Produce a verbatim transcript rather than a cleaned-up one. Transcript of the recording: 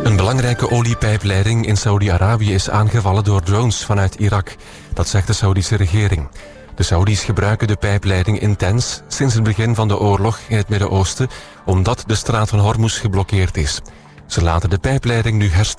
Een belangrijke oliepijpleiding in Saudi-Arabië is aangevallen door drones vanuit Irak. Dat zegt de Saoedische regering. De Saoedi's gebruiken de pijpleiding intens sinds het begin van de oorlog in het Midden-Oosten, omdat de straat van Hormuz geblokkeerd is. Ze laten de pijpleiding nu herstellen.